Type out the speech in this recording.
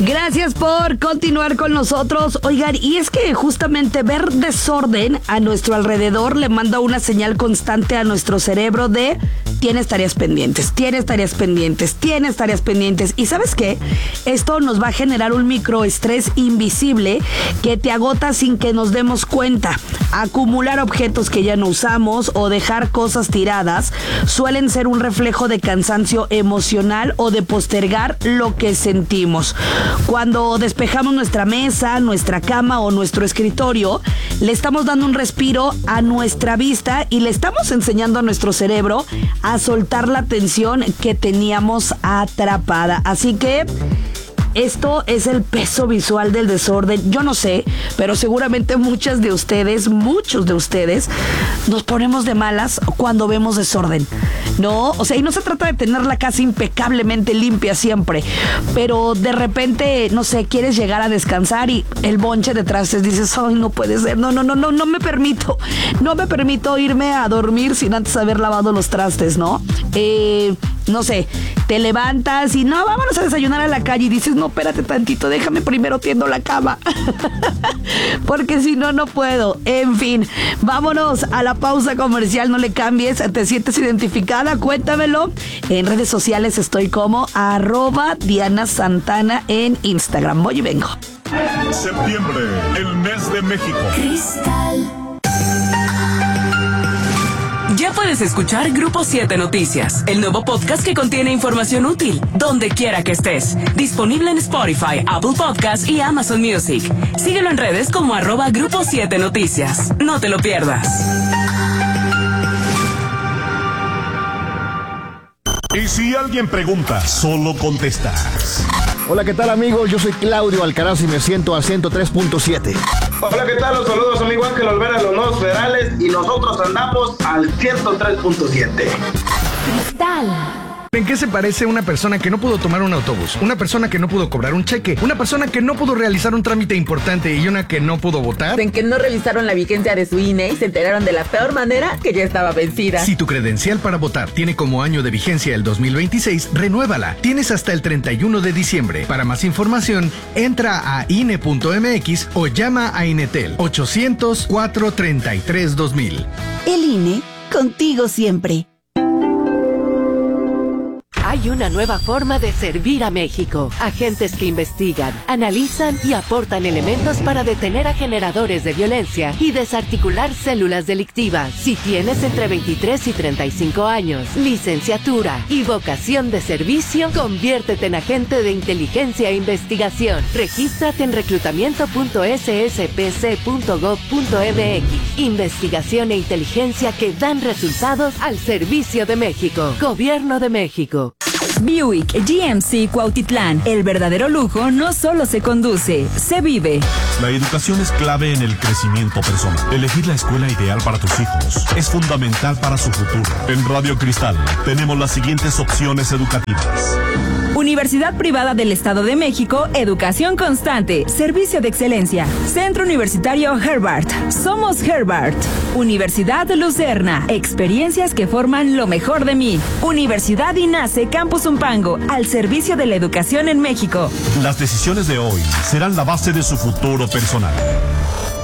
Gracias por continuar con nosotros. Oigan, y es que justamente ver desorden a nuestro alrededor le manda una señal constante a nuestro cerebro de tienes tareas pendientes, tienes tareas pendientes, tienes tareas pendientes. ¿Y sabes qué? Esto nos va a generar un microestrés invisible que te agota sin que nos demos cuenta. Acumular objetos que ya no usamos o dejar cosas tiradas suelen ser un reflejo de cansancio emocional o de postergar lo que sentimos. Cuando despejamos nuestra mesa, nuestra cama o nuestro escritorio, le estamos dando un respiro a nuestra vista y le estamos enseñando a nuestro cerebro a soltar la tensión que teníamos atrapada. Así que esto es el peso visual del desorden. Yo no sé, pero seguramente muchos de ustedes nos ponemos de malas cuando vemos desorden, ¿no? O sea, y no se trata de tener la casa impecablemente limpia siempre, pero de repente, no sé, quieres llegar a descansar y el bonche de trastes, dices, ay, no puede ser, no me permito irme a dormir sin antes haber lavado los trastes, ¿no? No sé, te levantas y no, vámonos a desayunar a la calle y dices, no, espérate tantito, déjame primero tiendo la cama porque si no, no puedo. En fin, vámonos a la pausa comercial, no le cambies. ¿Te sientes identificada? Cuéntamelo. En redes sociales estoy como @DianaSantana en Instagram. Voy y vengo. Septiembre, el mes de México. Cristal. Ya puedes escuchar Grupo 7 Noticias, el nuevo podcast que contiene información útil, donde quiera que estés. Disponible en Spotify, Apple Podcasts y Amazon Music. Síguelo en redes como @Grupo 7 Noticias. No te lo pierdas. Y si alguien pregunta, solo contestas. Hola, ¿qué tal, amigos? Yo soy Claudio Alcaraz y me siento al 103.7. Hola, ¿qué tal? Los saludos, amigo Ángel Olvera, los nuevos federales, y nosotros andamos al 103.7. Cristal. ¿En qué se parece una persona que no pudo tomar un autobús? Una persona que no pudo cobrar un cheque, una persona que no pudo realizar un trámite importante y una que no pudo votar. En que no revisaron la vigencia de su INE y se enteraron de la peor manera que ya estaba vencida. Si tu credencial para votar tiene como año de vigencia el 2026, renuévala. Tienes hasta el 31 de diciembre. Para más información, entra a INE.mx o llama a Inetel 800-433-2000. El INE, contigo siempre. Hay una nueva forma de servir a México. Agentes que investigan, analizan y aportan elementos para detener a generadores de violencia y desarticular células delictivas. Si tienes entre 23 y 35 años, licenciatura y vocación de servicio, conviértete en agente de inteligencia e investigación. Regístrate en reclutamiento.sspc.gov.mx. Investigación e inteligencia que dan resultados al servicio de México. Gobierno de México. Buick GMC Cuautitlán. El verdadero lujo no solo se conduce, se vive. La educación es clave en el crecimiento personal. Elegir la escuela ideal para tus hijos es fundamental para su futuro. En Radio Cristal tenemos las siguientes opciones educativas. Universidad Privada del Estado de México, educación constante, servicio de excelencia. Centro Universitario Herbart. Somos Herbart. Universidad Lucerna. Experiencias que forman lo mejor de mí. Universidad INACE Campus Zumpango, al servicio de la educación en México. Las decisiones de hoy serán la base de su futuro personal.